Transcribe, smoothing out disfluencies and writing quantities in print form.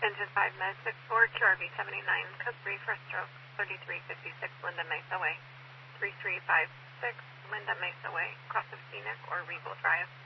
Engine 5 Med 64, QRV 79, code 3 for stroke, 3356 Linda Mesa Way, 3356 Linda Mesa Way, cross of Scenic or Regal Drive.